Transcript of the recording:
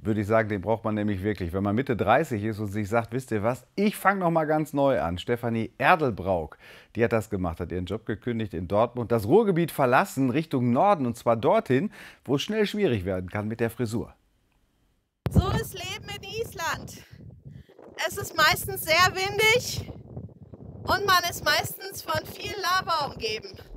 würde ich sagen, den braucht man nämlich wirklich. Wenn man Mitte 30 ist und sich sagt, wisst ihr was, ich fange noch mal ganz neu an. Stefanie Erdelbrauk, die hat das gemacht, hat ihren Job gekündigt in Dortmund, das Ruhrgebiet verlassen, Richtung Norden und zwar dorthin, wo es schnell schwierig werden kann mit der Frisur. So ist Leben in Island. Es ist meistens sehr windig und man ist meistens von viel Lava umgeben.